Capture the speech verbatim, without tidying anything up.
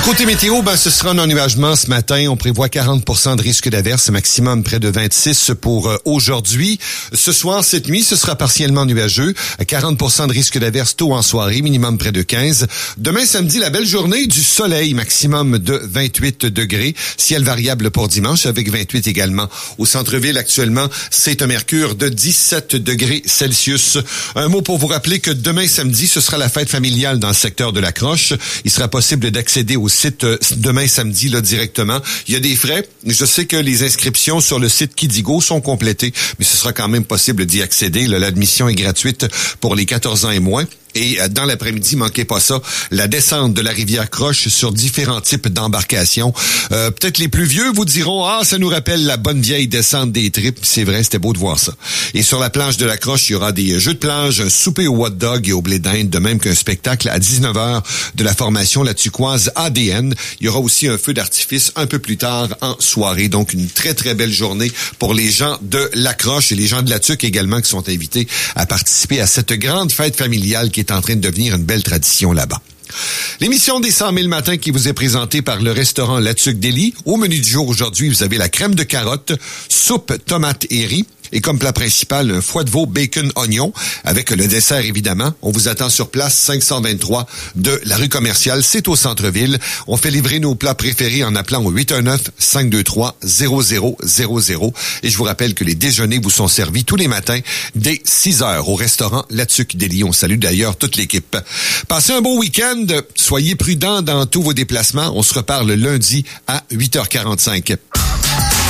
Côté météo, ben, ce sera un ennuagement ce matin. On prévoit quarante pour cent de risque d'averse, maximum près de vingt-six pour euh, aujourd'hui. Ce soir, cette nuit, ce sera partiellement nuageux. quarante pour cent de risque d'averse tôt en soirée, minimum près de quinze. Demain, samedi, la belle journée, du soleil, maximum de vingt-huit degrés. Ciel variable pour dimanche avec vingt-huit également. Au centre-ville, actuellement, c'est un mercure de dix-sept degrés Celsius. Un mot pour vous rappeler que demain, samedi, ce sera la fête familiale dans le secteur de la Croche. Il sera possible d'accéder au site euh, demain samedi là directement. Il y a des frais. Je sais que les inscriptions sur le site Kidigo sont complétées, mais ce sera quand même possible d'y accéder. Là, l'admission est gratuite pour les quatorze ans et moins. Et dans l'après-midi, manquez pas ça, la descente de la rivière Croche sur différents types d'embarcations. Euh, peut-être les plus vieux vous diront, ah, ça nous rappelle la bonne vieille descente des tripes. C'est vrai, c'était beau de voir ça. Et sur la planche de la Croche, il y aura des jeux de plage, un souper au hot dog et au blé d'Inde, de même qu'un spectacle à dix-neuf heures de la formation La Tuquoise A D N. Il y aura aussi un feu d'artifice un peu plus tard en soirée. Donc, une très, très belle journée pour les gens de la Croche et les gens de la Tuque également qui sont invités à participer à cette grande fête familiale qui est en train de devenir une belle tradition là-bas. L'émission des cent mille matins qui vous est présentée par le restaurant La Tuque Deli. Au menu du jour aujourd'hui, vous avez la crème de carotte, soupe, tomate et riz. Et comme plat principal, un foie de veau, bacon, oignon, avec le dessert évidemment. On vous attend sur place, cinq cent vingt-trois de la rue commerciale. C'est au centre-ville. On fait livrer nos plats préférés en appelant au huit un neuf, cinq deux trois, zéro zéro zéro zéro. Et je vous rappelle que les déjeuners vous sont servis tous les matins dès six heures au restaurant La Tuque Deli. On salue d'ailleurs toute l'équipe. Passez un bon week-end. Soyez prudents dans tous vos déplacements. On se reparle lundi à huit heures quarante-cinq.